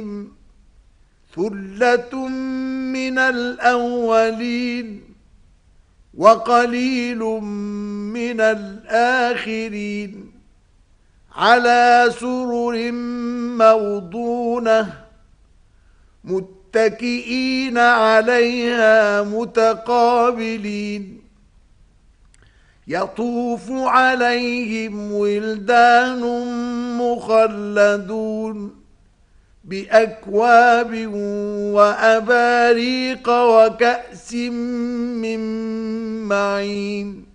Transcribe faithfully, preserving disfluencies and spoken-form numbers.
بهم ثلة من الأولين وقليل من الآخرين على سرر موضونة متكئين عليها متقابلين يطوف عليهم ولدان مخلدون بأكواب وأباريق وكأس من معين